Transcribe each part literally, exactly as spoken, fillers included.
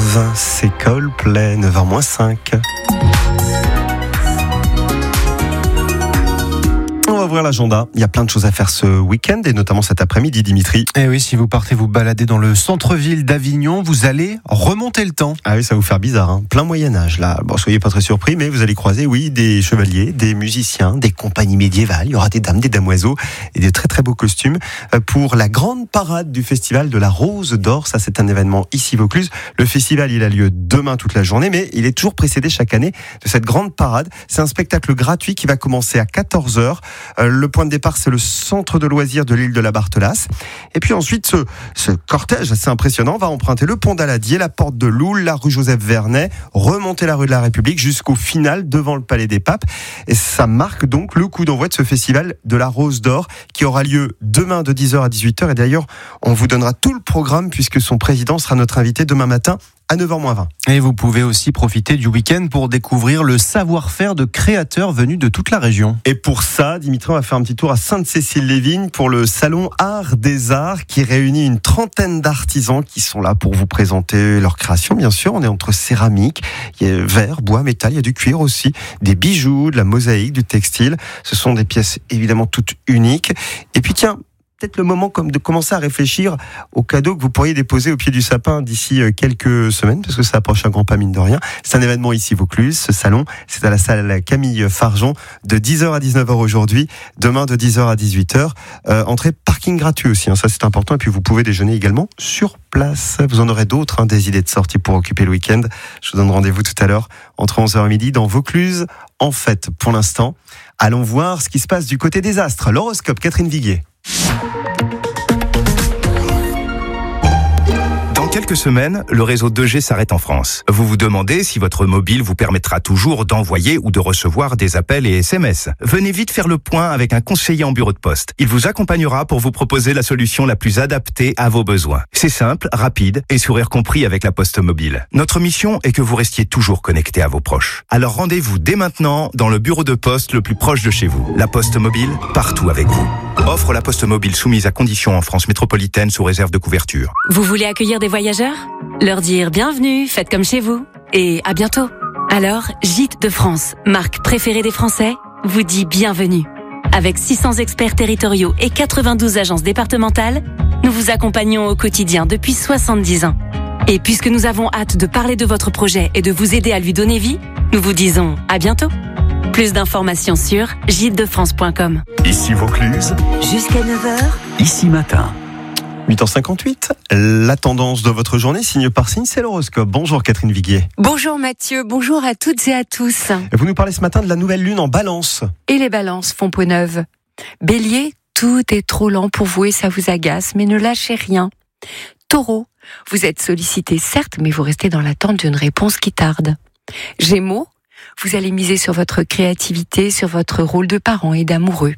c'est Coldplay, neuf heures moins cinq. On va ouvrir l'agenda. Il y a plein de choses à faire ce week-end et notamment cet après-midi, Dimitri. Et oui, si vous partez vous balader dans le centre-ville d'Avignon, vous allez remonter le temps. Ah oui, ça va vous faire bizarre, hein. Plein Moyen-Âge, là. Bon, soyez pas très surpris, mais vous allez croiser, oui, des chevaliers, des musiciens, des compagnies médiévales. Il y aura des dames, des damoiseaux et des très très beaux costumes pour la grande parade du festival de la Rose d'Or. Ça, c'est un événement ici Vaucluse. Le festival, il a lieu demain toute la journée, mais il est toujours précédé chaque année de cette grande parade. C'est un spectacle gratuit qui va commencer à quatorze heures. Le point de départ, c'est le centre de loisirs de l'île de la Barthelasse. Et puis ensuite, ce, ce cortège assez impressionnant va emprunter le pont d'Aladier, la porte de Loul, la rue Joseph Vernet, remonter la rue de la République jusqu'au final devant le Palais des Papes. Et ça marque donc le coup d'envoi de ce festival de la Rose d'Or qui aura lieu demain de dix heures à dix-huit heures. Et d'ailleurs, on vous donnera tout le programme puisque son président sera notre invité demain matin à neuf heures moins vingt. Et vous pouvez aussi profiter du week-end pour découvrir le savoir-faire de créateurs venus de toute la région. Et pour ça, Dimitri, on va faire un petit tour à Sainte-Cécile-les-Vignes pour le salon Art des Arts qui réunit une trentaine d'artisans qui sont là pour vous présenter leur création. Bien sûr, on est entre céramique, il y a verre, bois, métal, il y a du cuir aussi, des bijoux, de la mosaïque, du textile. Ce sont des pièces évidemment toutes uniques. Et puis tiens, peut-être le moment comme de commencer à réfléchir aux cadeaux que vous pourriez déposer au pied du sapin d'ici quelques semaines, parce que ça approche un grand pas mine de rien. C'est un événement ici Vaucluse, ce salon, c'est à la salle Camille Farjon, de dix heures à dix-neuf heures aujourd'hui, demain de dix heures à dix-huit heures. Euh, entrée parking gratuit aussi, hein, ça c'est important, et puis vous pouvez déjeuner également sur place. Vous en aurez d'autres, hein, des idées de sortie pour occuper le week-end. Je vous donne rendez-vous tout à l'heure, entre onze heures et midi, dans Vaucluse. En fait, pour l'instant, allons voir ce qui se passe du côté des astres. L'horoscope, Catherine Viguier. Dans quelques semaines, le réseau deux G s'arrête en France. Vous vous demandez si votre mobile vous permettra toujours d'envoyer ou de recevoir des appels et S M S. Venez vite faire le point avec un conseiller en bureau de poste. Il vous accompagnera pour vous proposer la solution la plus adaptée à vos besoins. C'est simple, rapide et sourire compris avec la Poste Mobile. Notre mission est que vous restiez toujours connecté à vos proches. Alors rendez-vous dès maintenant dans le bureau de poste le plus proche de chez vous. La Poste Mobile, partout avec vous. Offre La Poste Mobile soumise à conditions en France métropolitaine sous réserve de couverture. Vous voulez accueillir des voyageurs ? Leur dire bienvenue, faites comme chez vous et à bientôt. Alors, Gîtes de France, marque préférée des Français, vous dit bienvenue. Avec six cents experts territoriaux et quatre-vingt-douze agences départementales, nous vous accompagnons au quotidien depuis soixante-dix ans. Et puisque nous avons hâte de parler de votre projet et de vous aider à lui donner vie, nous vous disons à bientôt. Plus d'informations sur gîtes de france point com. Ici Vaucluse, Jusqu'à neuf heures, ici matin. huit heures cinquante-huit, la tendance de votre journée, signe par signe, c'est l'horoscope. Bonjour Catherine Viguier. Bonjour Mathieu, bonjour à toutes et à tous. Vous nous parlez ce matin de la nouvelle lune en Balance. Et les balances font peau neuve. Bélier, tout est trop lent pour vous et ça vous agace, mais ne lâchez rien. Taureau, vous êtes sollicité certes, mais vous restez dans l'attente d'une réponse qui tarde. Gémeaux, vous allez miser sur votre créativité, sur votre rôle de parent et d'amoureux.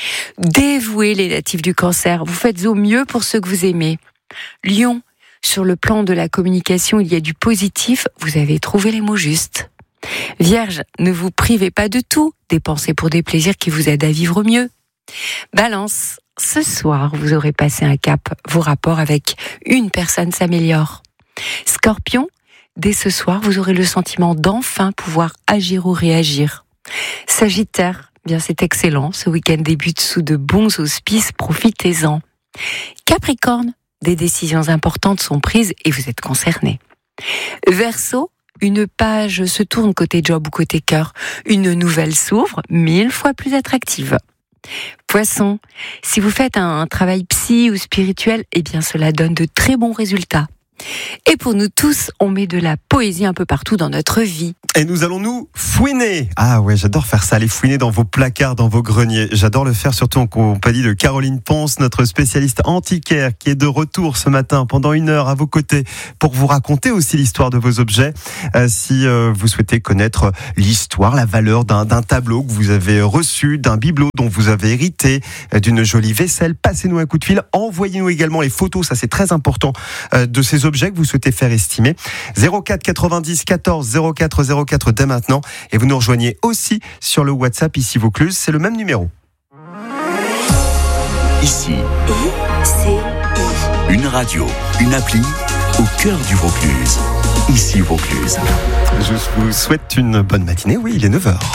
Dévouez les natifs du Cancer, vous faites au mieux pour ceux que vous aimez. Lion, sur le plan de la communication, il y a du positif, vous avez trouvé les mots justes. Vierge, ne vous privez pas de tout, dépensez pour des plaisirs qui vous aident à vivre mieux. Balance, ce soir, vous aurez passé un cap, vos rapports avec une personne s'améliorent. Scorpion, dès ce soir, vous aurez le sentiment d'enfin pouvoir agir ou réagir. Sagittaire, bien c'est excellent, ce week-end débute sous de bons auspices, profitez-en. Capricorne, des décisions importantes sont prises et vous êtes concerné. Verseau, une page se tourne côté job ou côté cœur, une nouvelle s'ouvre, mille fois plus attractive. Poisson, si vous faites un travail psy ou spirituel, eh bien cela donne de très bons résultats. Et pour nous tous, on met de la poésie un peu partout dans notre vie. Et nous allons nous fouiner. Ah ouais, j'adore faire ça, aller fouiner dans vos placards, dans vos greniers. J'adore le faire surtout en compagnie de Caroline Ponce, notre spécialiste antiquaire, qui est de retour ce matin pendant une heure à vos côtés pour vous raconter aussi l'histoire de vos objets. Euh, si euh, vous souhaitez connaître l'histoire, la valeur d'un, d'un tableau que vous avez reçu, d'un bibelot dont vous avez hérité, euh, d'une jolie vaisselle, passez-nous un coup de fil. Envoyez-nous également les photos, ça c'est très important, euh, de ces objets que vous souhaitez faire estimer. zéro quatre quatre-vingt-dix quatorze zéro quatre zéro quatre dès maintenant. Et vous nous rejoignez aussi sur le WhatsApp ici Vaucluse. C'est le même numéro. Ici, I, C, I. une radio, une appli au cœur du Vaucluse. Ici Vaucluse. Je vous souhaite une bonne matinée. Oui, il est neuf heures.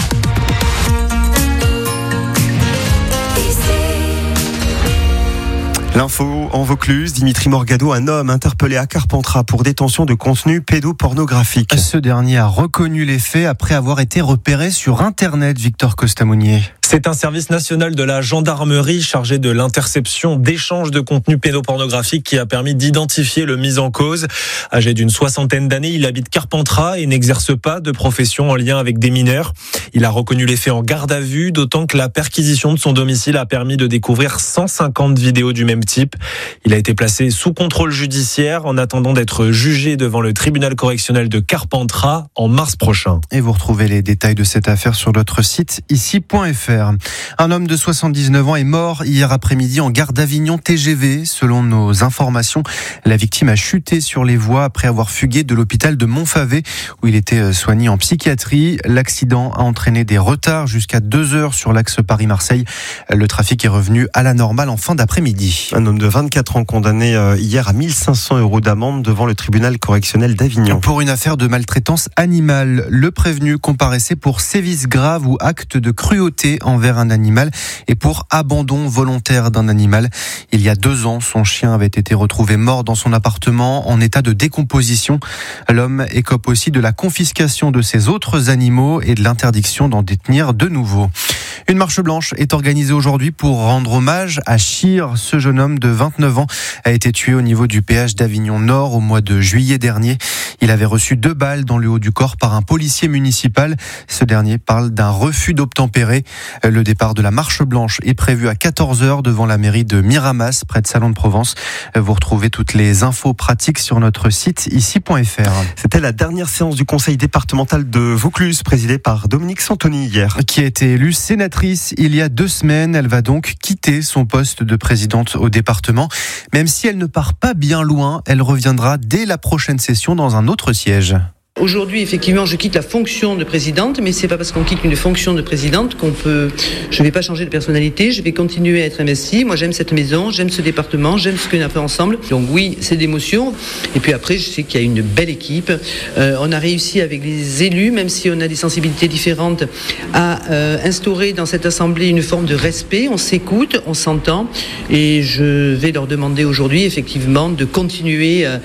L'info en Vaucluse, Dimitri Morgado, un homme interpellé à Carpentras pour détention de contenu pédopornographique. Ce dernier a reconnu les faits après avoir été repéré sur Internet, Victor Costamounier. C'est un service national de la gendarmerie chargé de l'interception d'échanges de contenu pédopornographique qui a permis d'identifier le mis en cause. Âgé d'une soixantaine d'années, il habite Carpentras et n'exerce pas de profession en lien avec des mineurs. Il a reconnu les faits en garde à vue, d'autant que la perquisition de son domicile a permis de découvrir cent cinquante vidéos du même type. Il a été placé sous contrôle judiciaire en attendant d'être jugé devant le tribunal correctionnel de Carpentras en mars prochain. Et vous retrouvez les détails de cette affaire sur notre site ici point f r. Un homme de soixante-dix-neuf ans est mort hier après-midi en gare d'Avignon T G V. Selon nos informations, la victime a chuté sur les voies après avoir fugué de l'hôpital de Montfavet où il était soigné en psychiatrie. L'accident a entraîné des retards jusqu'à deux heures sur l'axe Paris-Marseille. Le trafic est revenu à la normale en fin d'après-midi. Un homme de vingt-quatre ans condamné hier à mille cinq cents euros d'amende devant le tribunal correctionnel d'Avignon. Pour une affaire de maltraitance animale, le prévenu comparaissait pour sévices graves ou actes de cruauté envers un animal et pour abandon volontaire d'un animal. Il y a deux ans, son chien avait été retrouvé mort dans son appartement en état de décomposition. L'homme écope aussi de la confiscation de ses autres animaux et de l'interdiction d'en détenir de nouveau. Une marche blanche est organisée aujourd'hui pour rendre hommage à Chir. Ce jeune homme de vingt-neuf ans a été tué au niveau du péage d'Avignon Nord au mois de juillet dernier. Il avait reçu deux balles dans le haut du corps par un policier municipal. Ce dernier parle d'un refus d'obtempérer. Le départ de la marche blanche est prévu à quatorze heures devant la mairie de Miramas, près de Salon de Provence. Vous retrouvez toutes les infos pratiques sur notre site ici point f r. C'était la dernière séance du conseil départemental de Vaucluse, présidée par Dominique Santoni hier. Qui a été élue sénatrice il y a deux semaines. Elle va donc quitter son poste de présidente au département. Même si elle ne part pas bien loin, elle reviendra dès la prochaine session dans un autre siège. Aujourd'hui, effectivement, je quitte la fonction de présidente, mais c'est pas parce qu'on quitte une fonction de présidente qu'on peut. Je vais pas changer de personnalité. Je vais continuer à être investie. Moi, j'aime cette maison, j'aime ce département, j'aime ce qu'on a fait ensemble. Donc oui, c'est d'émotion. Et puis après, je sais qu'il y a une belle équipe. Euh, on a réussi avec les élus, même si on a des sensibilités différentes, à euh, instaurer dans cette assemblée une forme de respect. On s'écoute, on s'entend, et je vais leur demander aujourd'hui, effectivement, de continuer à,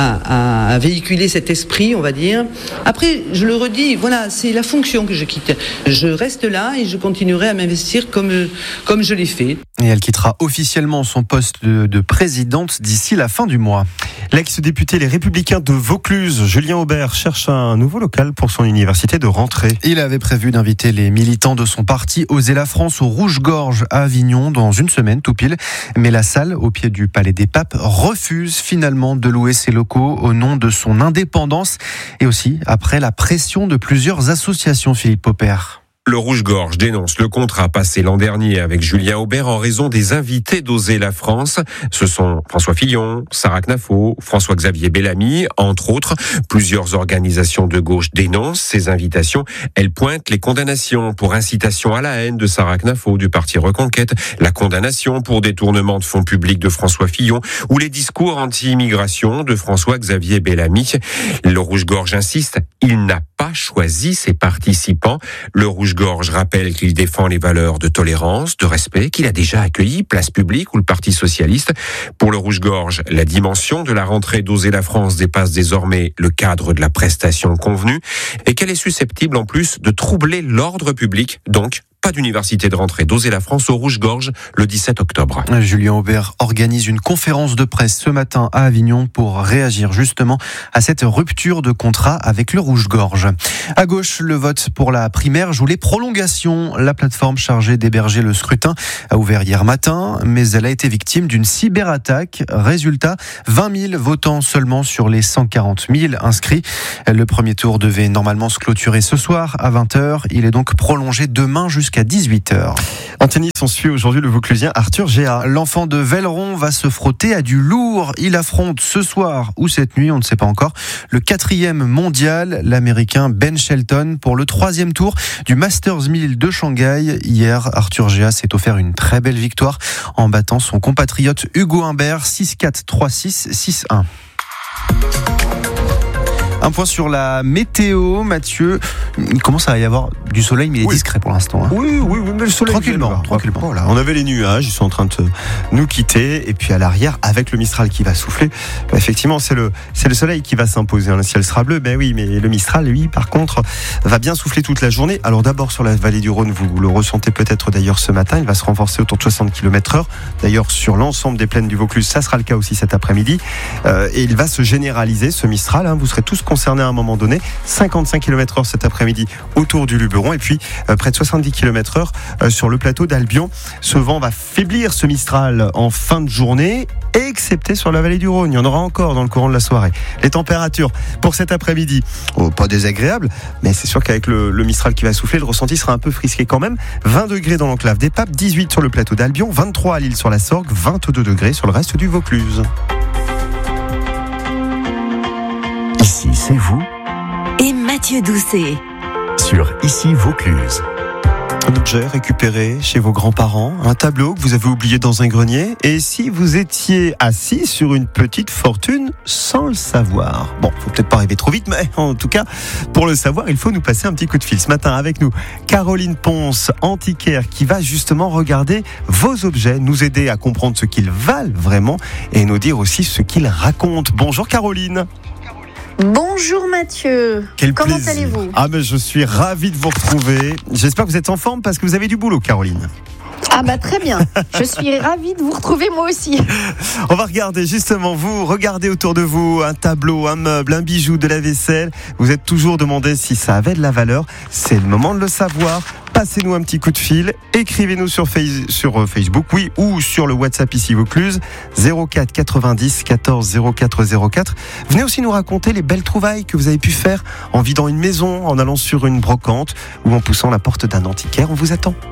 à, à véhiculer cet esprit, on va dire. Après, je le redis, voilà, c'est la fonction que je quitte. Je reste là et je continuerai à m'investir comme, comme je l'ai fait. Et elle quittera officiellement son poste de, de présidente d'ici la fin du mois. L'ex-député Les Républicains de Vaucluse, Julien Aubert, cherche un nouveau local pour son université de rentrée. Il avait prévu d'inviter les militants de son parti Oser la France au Rouge-Gorge à Avignon dans une semaine tout pile. Mais la salle, au pied du Palais des Papes, refuse finalement de louer ses locaux au nom de son indépendance et aussi après la pression de plusieurs associations, Philippe Popper. Le Rouge-Gorge dénonce le contrat passé l'an dernier avec Julien Aubert en raison des invités d'Oser la France. Ce sont François Fillon, Sarah Knafo, François-Xavier Bellamy, entre autres. Plusieurs organisations de gauche dénoncent ces invitations. Elles pointent les condamnations pour incitation à la haine de Sarah Knafo du parti Reconquête, la condamnation pour détournement de fonds publics de François Fillon ou les discours anti-immigration de François-Xavier Bellamy. Le Rouge-Gorge insiste, il n'a pas choisi ses participants. Le Rouge-Gorge rappelle qu'il défend les valeurs de tolérance, de respect, qu'il a déjà accueilli Place Publique ou le Parti Socialiste. Pour le Rouge-Gorge, la dimension de la rentrée d'Oser la France dépasse désormais le cadre de la prestation convenue et qu'elle est susceptible en plus de troubler l'ordre public, donc pas d'université de rentrée d'Oser la France au Rouge-Gorge le dix-sept octobre. Julien Aubert organise une conférence de presse ce matin à Avignon pour réagir justement à cette rupture de contrat avec le Rouge-Gorge. À gauche, le vote pour la primaire joue les prolongations. La plateforme chargée d'héberger le scrutin a ouvert hier matin, mais elle a été victime d'une cyberattaque. Résultat, vingt mille votants seulement sur les cent quarante mille inscrits. Le premier tour devait normalement se clôturer ce soir à vingt heures. Il est donc prolongé demain jusqu'à jusqu'à dix-huit heures. En tennis, on suit aujourd'hui le Vauclusien Arthur Géa. L'enfant de Velleron va se frotter à du lourd. Il affronte ce soir ou cette nuit, on ne sait pas encore, le quatrième mondial, l'Américain Ben Shelton, pour le troisième tour du Masters mille de Shanghai. Hier, Arthur Géa s'est offert une très belle victoire en battant son compatriote Hugo Humbert six quatre, trois six, six un. Un point sur la météo, Mathieu. Il commence à y avoir du soleil, mais il est Oui. discret pour l'instant. Hein. Oui, oui, oui, mais le soleil. Tranquillement, vient de voir. tranquillement. Voilà, on avait les nuages, ils sont en train de nous quitter. Et puis à l'arrière, avec le Mistral qui va souffler, bah, effectivement, c'est le, c'est le soleil qui va s'imposer. Hein. Le ciel sera bleu, ben oui, mais le Mistral, lui, par contre, va bien souffler toute la journée. Alors d'abord sur la vallée du Rhône, vous le ressentez peut-être d'ailleurs ce matin, il va se renforcer autour de soixante kilomètres heure. D'ailleurs, sur l'ensemble des plaines du Vaucluse, ça sera le cas aussi cet après-midi. Euh, et il va se généraliser, ce Mistral. Hein. Vous serez tous concernés à un moment donné. cinquante-cinq kilomètres heure cet après-midi autour du Luberon et puis euh, près de soixante-dix kilomètres heure euh, sur le plateau d'Albion. Ce vent va faiblir, ce Mistral, en fin de journée, excepté sur la vallée du Rhône. Il y en aura encore dans le courant de la soirée. Les températures pour cet après-midi, oh, pas désagréables, mais c'est sûr qu'avec le, le Mistral qui va souffler, le ressenti sera un peu frisqué quand même. vingt degrés dans l'enclave des Papes, dix-huit sur le plateau d'Albion, vingt-trois à Lille sur la Sorgue, vingt-deux degrés sur le reste du Vaucluse. Ici, c'est vous Et Mathieu Doucet. sur Ici Vaucluse. Un objet récupéré chez vos grands-parents, un tableau que vous avez oublié dans un grenier, et si vous étiez assis sur une petite fortune sans le savoir. Bon, faut peut-être pas rêver trop vite, mais en tout cas, pour le savoir, il faut nous passer un petit coup de fil. Ce matin, avec nous, Caroline Ponce, antiquaire, qui va justement regarder vos objets, nous aider à comprendre ce qu'ils valent vraiment, et nous dire aussi ce qu'ils racontent. Bonjour Caroline. Bonjour Mathieu, Quel comment plaisir. allez-vous? Ah ben je suis ravi de vous retrouver. J'espère que vous êtes en forme parce que vous avez du boulot, Caroline. Ah bah très bien, je suis ravie de vous retrouver moi aussi. On va regarder justement, vous regardez autour de vous un tableau, un meuble, un bijou, de la vaisselle. Vous êtes toujours demandé si ça avait de la valeur. C'est le moment de le savoir. Passez-nous un petit coup de fil, écrivez-nous sur, face, sur Facebook, oui, ou sur le WhatsApp ici Vaucluse, zéro quatre quatre-vingt-dix quatorze zéro quatre zéro quatre. Venez aussi nous raconter les belles trouvailles que vous avez pu faire en vidant une maison, en allant sur une brocante ou en poussant la porte d'un antiquaire. On vous attend.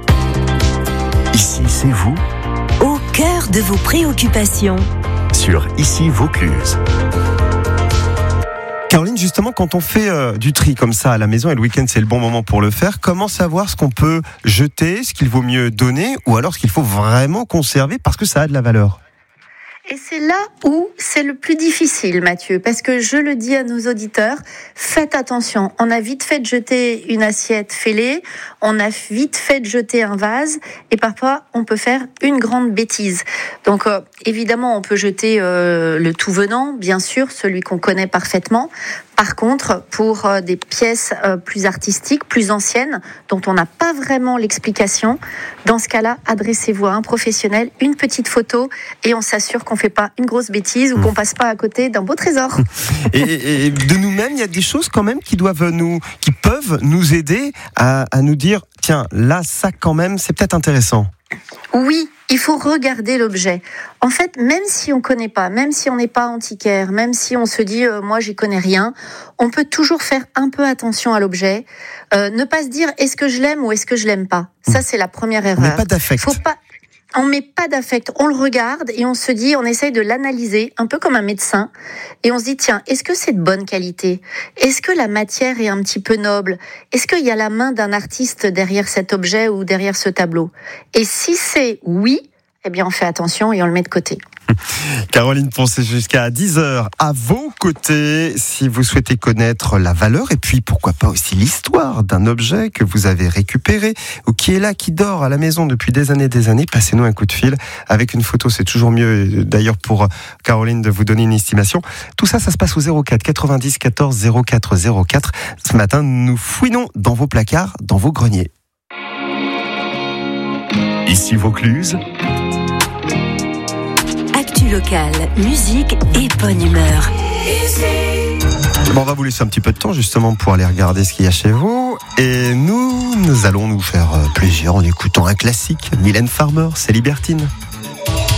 Ici, c'est vous Au cœur de vos préoccupations. sur Ici Vaucluse. Caroline, justement, quand on fait euh, du tri comme ça à la maison, et le week-end c'est le bon moment pour le faire, comment savoir ce qu'on peut jeter, ce qu'il vaut mieux donner, ou alors ce qu'il faut vraiment conserver parce que ça a de la valeur? Et c'est là où c'est le plus difficile, Mathieu, parce que je le dis à nos auditeurs, faites attention. On a vite fait de jeter une assiette fêlée, on a vite fait de jeter un vase, et parfois on peut faire une grande bêtise. Donc euh, évidemment, on peut jeter euh, le tout venant, bien sûr, celui qu'on connaît parfaitement. Par contre, pour euh, des pièces euh, plus artistiques, plus anciennes, dont on n'a pas vraiment l'explication, dans ce cas-là, adressez-vous à un professionnel, une petite photo, et on s'assure qu'on ne fait pas une grosse bêtise ou qu'on passe pas à côté d'un beau trésor. Et, et, et de nous-mêmes, il y a des choses quand même qui doivent nous, qui peuvent nous aider à, à nous dire, tiens, là, ça quand même, c'est peut-être intéressant. Oui, il faut regarder l'objet. En fait, même si on connaît pas, même si on n'est pas antiquaire, même si on se dit euh, moi j'y connais rien, on peut toujours faire un peu attention à l'objet. Euh, ne pas se dire est-ce que je l'aime ou est-ce que je l'aime pas. Ça c'est la première erreur. On n'a pas d'affect. Faut pas. On met pas d'affect, on le regarde et on se dit, on essaye de l'analyser, un peu comme un médecin, et on se dit, tiens, est-ce que c'est de bonne qualité? Est-ce que la matière est un petit peu noble? Est-ce qu'il y a la main d'un artiste derrière cet objet ou derrière ce tableau? Et si c'est oui, eh bien on fait attention et on le met de côté. Caroline Ponce jusqu'à dix heures à vos côtés si vous souhaitez connaître la valeur et puis pourquoi pas aussi l'histoire d'un objet que vous avez récupéré ou qui est là, qui dort à la maison depuis des années et des années. Passez-nous un coup de fil avec une photo, c'est toujours mieux d'ailleurs pour Caroline de vous donner une estimation. Tout ça, ça se passe au zéro quatre quatre-vingt-dix quatorze zéro quatre zéro quatre. Ce matin, nous fouinons dans vos placards, dans vos greniers. Ici Vaucluse. Actu locale, musique et bonne humeur. Bon, on va vous laisser un petit peu de temps justement pour aller regarder ce qu'il y a chez vous. Et nous, nous allons nous faire plaisir en écoutant un classique. Mylène Farmer, c'est Libertine.